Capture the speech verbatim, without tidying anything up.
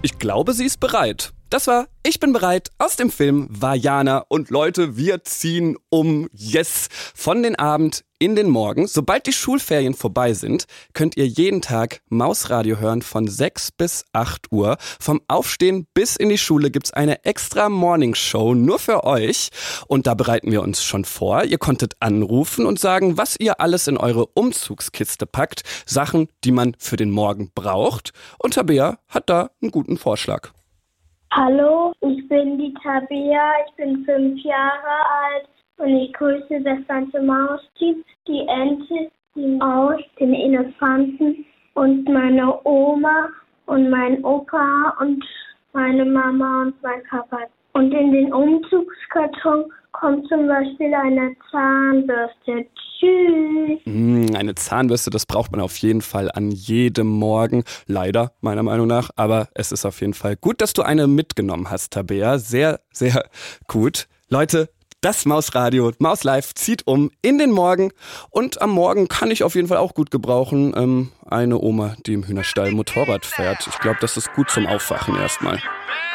Ich glaube, sie ist bereit. Das war Ich bin bereit aus dem Film Vajana. Und Leute, wir ziehen um. Yes! Von den Abend in den Morgen. Sobald die Schulferien vorbei sind, könnt ihr jeden Tag Mausradio hören von sechs bis acht Uhr. Vom Aufstehen bis in die Schule gibt's eine extra Morningshow nur für euch. Und da bereiten wir uns schon vor. Ihr konntet anrufen und sagen, was ihr alles in eure Umzugskiste packt. Sachen, die man für den Morgen braucht. Und Tabea hat da einen guten Vorschlag. Hallo, ich bin die Tabea, ich bin fünf Jahre alt und ich grüße das ganze Mausteam, die Ente, die Maus, den Elefanten und meine Oma und mein Opa und meine Mama und mein Papa. Und in den Umzugskarton kommt zum Beispiel eine Zahnbürste. Tschüss. Mm, eine Zahnbürste, das braucht man auf jeden Fall an jedem Morgen. Leider, meiner Meinung nach. Aber es ist auf jeden Fall gut, dass du eine mitgenommen hast, Tabea. Sehr, sehr gut. Leute, das Mausradio, Maus Live zieht um in den Morgen. Und am Morgen kann ich auf jeden Fall auch gut gebrauchen. Ähm, eine Oma, die im Hühnerstall Motorrad fährt. Ich glaube, das ist gut zum Aufwachen erstmal.